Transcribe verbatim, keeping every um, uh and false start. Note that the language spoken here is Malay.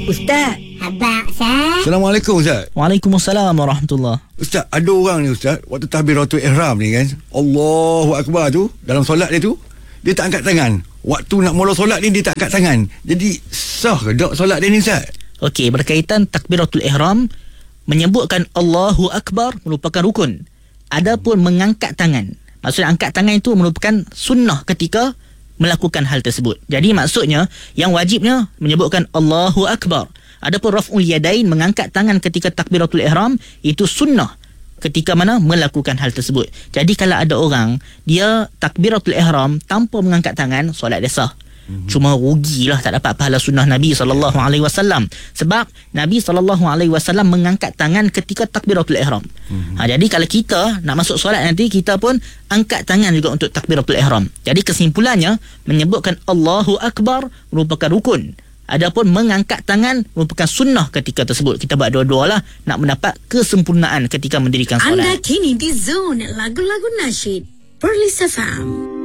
Ustaz. Abang Ustaz. Assalamualaikum Ustaz. Waalaikumsalam warahmatullahi. Ustaz, ada orang ni Ustaz, waktu takbiratul ihram ni kan, Allahu Akbar tu, dalam solat dia tu, dia tak angkat tangan. Waktu nak mula solat ni, dia tak angkat tangan. Jadi sah ke tak solat dia ni Ustaz? Okey, berkaitan takbiratul ihram, menyebutkan Allahu Akbar merupakan rukun. Adapun mengangkat tangan, maksudnya angkat tangan itu merupakan sunnah ketika melakukan hal tersebut. Jadi maksudnya yang wajibnya menyebutkan Allahu Akbar. Adapun raf'ul yadain, mengangkat tangan ketika takbiratul ihram, itu sunnah ketika mana melakukan hal tersebut. Jadi kalau ada orang dia takbiratul ihram tanpa mengangkat tangan, solat dia sah. Mm-hmm. Cuma rugilah tak dapat pahala sunnah Nabi sallallahu alaihi wasallam. Sebab Nabi sallallahu alaihi wasallam mengangkat tangan ketika takbiratul ihram. Mm-hmm. Ha, jadi kalau kita nak masuk solat nanti, kita pun angkat tangan juga untuk takbiratul ihram. Jadi kesimpulannya, menyebutkan Allahu Akbar merupakan rukun. Adapun mengangkat tangan merupakan sunnah ketika tersebut. Kita buat dua-dua lah nak mendapat kesempurnaan ketika mendirikan solat. Anda kini di zone lagu-lagu nasyid Perlis F M.